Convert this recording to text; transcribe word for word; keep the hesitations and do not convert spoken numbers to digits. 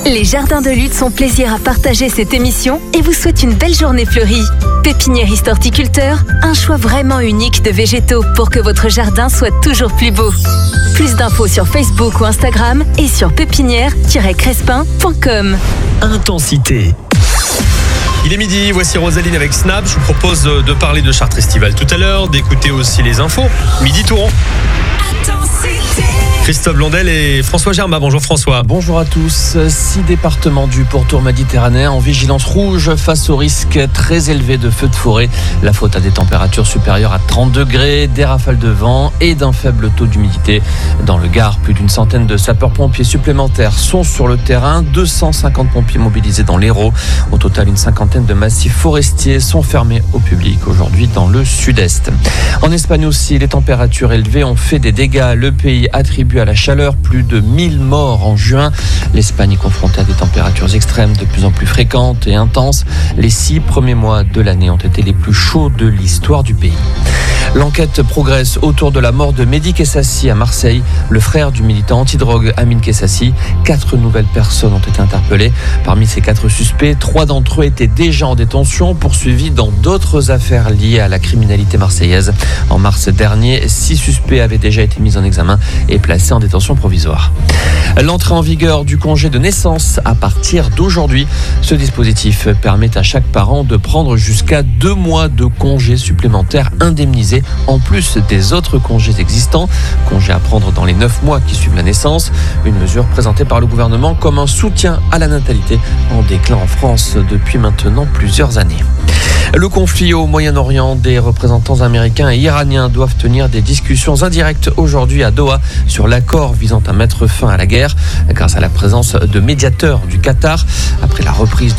Les Jardins de Lutte sont plaisir à partager cette émission et vous souhaitent une belle journée fleurie. Pépiniériste horticulteur, un choix vraiment unique de végétaux pour que votre jardin soit toujours plus beau. Plus d'infos sur Facebook ou Instagram et sur pépinière tiret crespin point com. Intensité. Il est midi, voici Rosaline avec Snap. Je vous propose de parler de Chartres Estival tout à l'heure, d'écouter aussi les infos. Midi Touron. Christophe Blondel et François Germain. Bonjour François. Bonjour à tous. Six départements du pourtour méditerranéen en vigilance rouge face au risque très élevé de feux de forêt. La faute à des températures supérieures à trente degrés, des rafales de vent et d'un faible taux d'humidité. Dans le Gard, plus d'une centaine de sapeurs-pompiers supplémentaires sont sur le terrain. deux cent cinquante pompiers mobilisés dans l'Hérault. Au total, une cinquantaine de massifs forestiers sont fermés au public aujourd'hui dans le sud-est. En Espagne aussi, les températures élevées ont fait des dégâts. Le pays attribue à la chaleur, plus de mille morts en juin. L'Espagne est confrontée à des températures extrêmes de plus en plus fréquentes et intenses. Les six premiers mois de l'année ont été les plus chauds de l'histoire du pays. L'enquête progresse autour de la mort de Mehdi Kessassi à Marseille, le frère du militant antidrogue Amine Kessassi. Quatre nouvelles personnes ont été interpellées. Parmi ces quatre suspects, trois d'entre eux étaient déjà en détention, poursuivis dans d'autres affaires liées à la criminalité marseillaise. En mars dernier, six suspects avaient déjà été mis en examen et placés en détention provisoire. L'entrée en vigueur du congé de naissance à partir d'aujourd'hui. Ce dispositif permet à chaque parent de prendre jusqu'à deux mois de congés supplémentaires indemnisés en plus des autres congés existants. Congés à prendre dans les neuf mois qui suivent la naissance. Une mesure présentée par le gouvernement comme un soutien à la natalité en déclin en France depuis maintenant plusieurs années. Le conflit au Moyen-Orient, des représentants américains et iraniens doivent tenir des discussions indirectes aujourd'hui à Doha sur l'accord visant à mettre fin à la guerre grâce à la présence de médiateurs du Qatar après la reprise